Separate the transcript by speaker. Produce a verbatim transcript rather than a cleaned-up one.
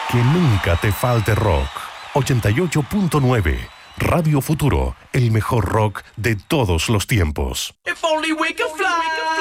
Speaker 1: Que nunca te falte rock. ochenta y ocho punto nueve. Radio Futuro, el mejor rock de todos los tiempos.
Speaker 2: If only we could fly.